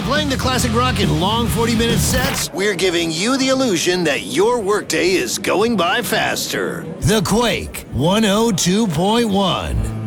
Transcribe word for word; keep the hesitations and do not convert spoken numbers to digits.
playing the classic rock in long forty-minute sets, we're giving you the illusion that your workday is going by faster. The Quake one oh two point one.